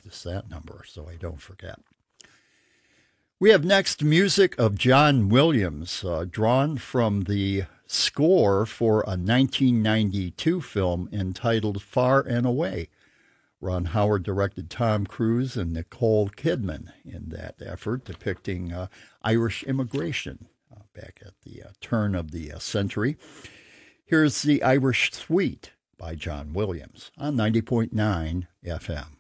practice that number so I don't forget. We have next music of John Williams, drawn from the score for a 1992 film entitled Far and Away. Ron Howard directed Tom Cruise and Nicole Kidman in that effort, depicting Irish immigration back at the turn of the century. Here's The Irish Suite by John Williams on 90.9 FM.